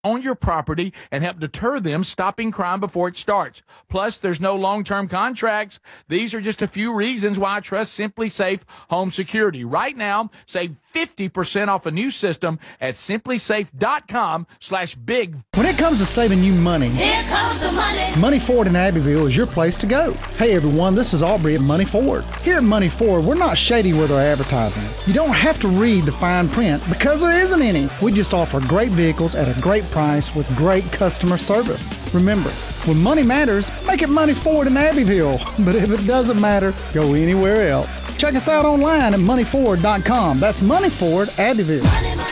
on your property and help deter them stopping crime before it starts. Plus, there's no long-term contracts. These are just a few reasons why I trust Simply Safe Home Security. Right now, save 50% off a new system at simplysafe.com/big. When it comes to saving you money, Here comes the money. Money Ford in Abbeville is your place to go. Hey everyone, this is Aubrey at Money Ford. Here at Money Ford, we're not shady with our advertising. You don't have to read the fine print because there isn't any. We just offer great vehicles at a great price with great customer service. Remember, when money matters, make it Money Ford in Abbeville. But if it doesn't matter, go anywhere else. Check us out online at moneyford.com. That's Money Ford, Abbeville.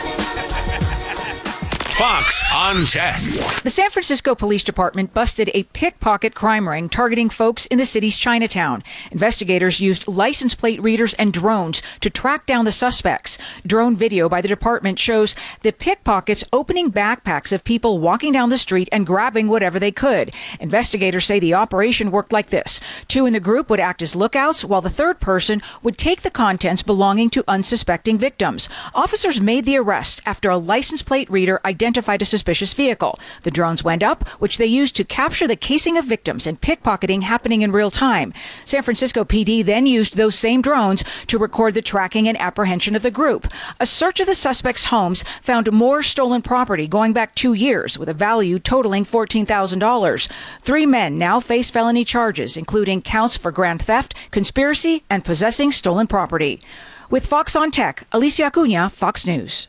Fox on Tech. The San Francisco Police Department busted a pickpocket crime ring targeting folks in the city's Chinatown. Investigators used license plate readers and drones to track down the suspects. Drone video by the department shows the pickpockets opening backpacks of people walking down the street and grabbing whatever they could. Investigators say the operation worked like this. Two in the group would act as lookouts, while the third person would take the contents belonging to unsuspecting victims. Officers made the arrest after a license plate reader identified a suspicious vehicle. The drones went up, which they used to capture the casing of victims and pickpocketing happening in real time. San Francisco PD then used those same drones to record the tracking and apprehension of the group. A search of the suspects' homes found more stolen property going back 2 years, with a value totaling $14,000. 3 men now face felony charges, including counts for grand theft, conspiracy, and possessing stolen property. With Fox on Tech, Alicia Acuna, Fox News.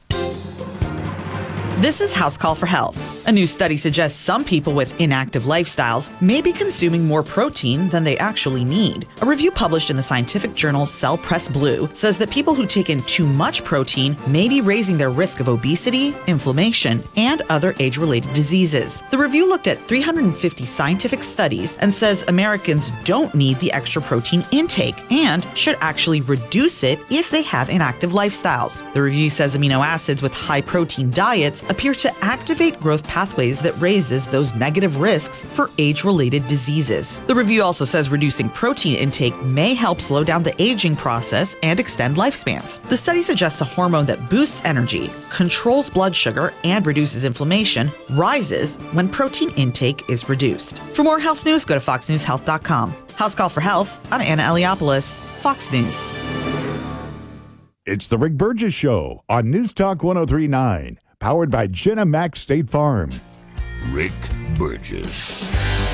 This is House Call for Health. A new study suggests some people with inactive lifestyles may be consuming more protein than they actually need. A review published in the scientific journal Cell Press Blue says that people who take in too much protein may be raising their risk of obesity, inflammation, and other age-related diseases. The review looked at 350 scientific studies and says Americans don't need the extra protein intake and should actually reduce it if they have inactive lifestyles. The review says amino acids with high protein diets appear to activate growth pathways that raises those negative risks for age-related diseases. The review also says reducing protein intake may help slow down the aging process and extend lifespans. The study suggests a hormone that boosts energy, controls blood sugar, and reduces inflammation rises when protein intake is reduced. For more health news, go to foxnewshealth.com. House Call for Health, I'm Anna Eliopoulos, Fox News. It's the Rick Burgess Show on News Talk 103.9. Powered by Jenna Mack State Farm. Rick Burgess.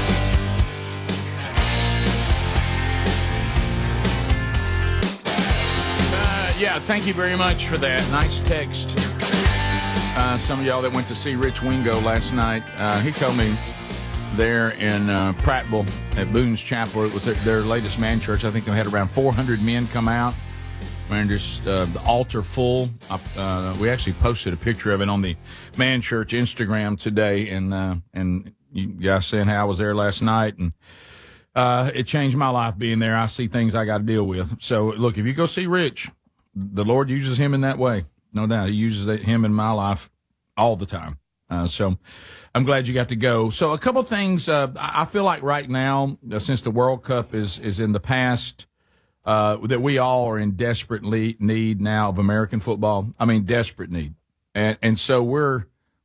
Yeah, thank you very much for that. Nice text. Some of y'all that went to see Rich Wingo last night, he told me there in Prattville at Boone's Chapel, it was their latest man church. I think they had around 400 men come out. And just the altar full. We actually posted a picture of it on the Man Church Instagram today, and you guys saying how I was there last night, and it changed my life being there. I see things I got to deal with. So look, if you go see Rich, the Lord uses him in that way, no doubt. He uses him in my life all the time. So I'm glad you got to go. So a couple things. I feel like right now, since the World Cup is in the past. That we all are in desperate need now of American football. I mean, desperate need. And so we're,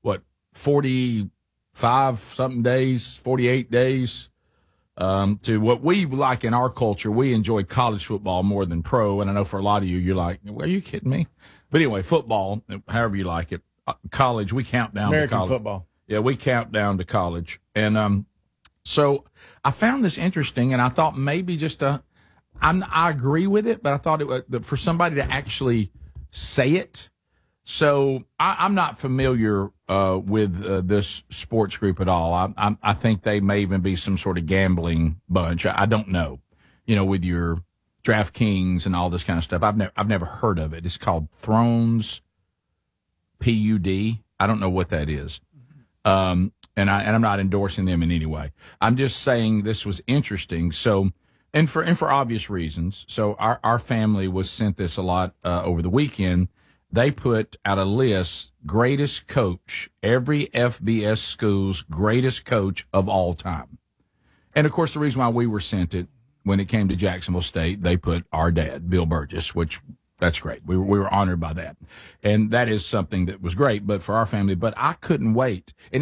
45-something days, 48 days to what we like in our culture. We enjoy college football more than pro. And I know for a lot of you, you're like, well, are you kidding me? But anyway, football, however you like it, college, we count down American to college. football. Yeah, we count down to college. And so I found this interesting, and I thought maybe just I agree with it, but I thought for somebody to actually say it. So I'm not familiar with this sports group at all. I think they may even be some sort of gambling bunch. I don't know. With your DraftKings and all this kind of stuff. I've never heard of it. It's called Thrones PUD. I don't know what that is. And I'm not endorsing them in any way. I'm just saying this was interesting. So. And for obvious reasons. So our family was sent this a lot over the weekend. They put out a list, greatest coach, every FBS school's greatest coach of all time. And, of course, the reason why we were sent it, when it came to Jacksonville State, they put our dad, Bill Burgess, which That's great. We were honored by that. And that is something that was great, but for our family, but I couldn't wait. And